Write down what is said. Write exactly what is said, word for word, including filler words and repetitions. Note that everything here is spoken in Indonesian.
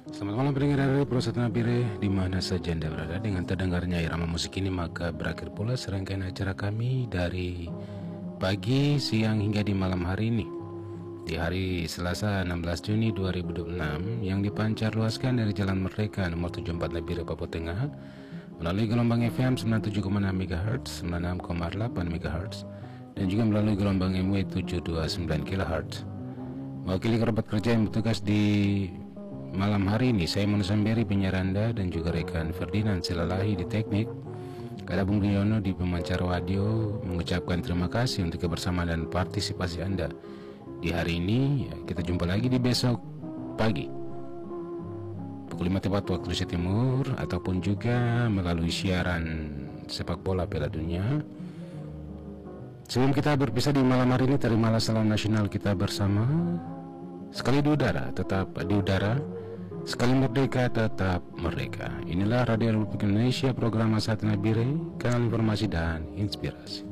Selamat malam pendengar dari Prostat Nabire, di mana saja Anda berada. Dengan terdengarnya irama musik ini, maka berakhir pula serangkaian acara kami dari pagi, siang hingga di malam hari ini. Di hari Selasa enam belas Juni dua ribu dua puluh enam yang dipancar luaskan dari Jalan Merdeka nomor tujuh puluh empat Nabire, Papua Tengah melalui gelombang F M sembilan puluh tujuh koma enam MHz, sembilan puluh enam koma delapan MHz, dan juga melalui gelombang M W tujuh ratus dua puluh sembilan kilohertz. Mewakili kerabat kerja yang bertugas di malam hari ini, saya Manu Samberi penyiar Anda, dan juga rekan Ferdinand Silalahi di teknik, Kada Bung Riono di pemancar audio, mengucapkan terima kasih untuk kebersamaan dan partisipasi Anda di hari ini. Ya, kita jumpa lagi di besok pagi pukul lima tepat waktu Indonesia Timur, ataupun juga melalui siaran sepak bola Piala Dunia. Sebelum kita berpisah di malam hari ini, terimalah salam nasional kita bersama. Sekali di udara, tetap di udara. Sekali merdeka, tetap merdeka. Inilah Radio Republik Indonesia, program Prostat Nabire, kanal informasi dan inspirasi.